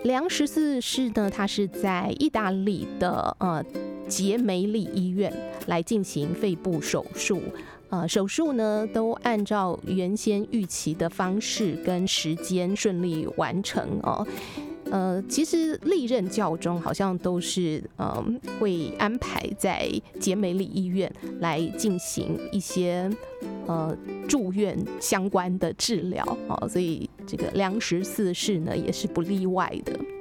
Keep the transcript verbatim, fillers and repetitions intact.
梁十四世呢，他是在意大利的呃杰梅利医院来进行肺部手术。呃，手术呢都按照原先预期的方式跟时间顺利完成哦。呃，其实历任教宗好像都是呃会安排在杰梅利医院来进行一些呃住院相关的治疗哦，所以这个梁十四世呢也是不例外的。